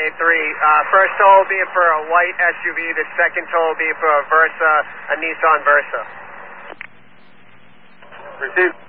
First tow will be for a white SUV. The second tow will be for a Versa, a Nissan Versa. Received.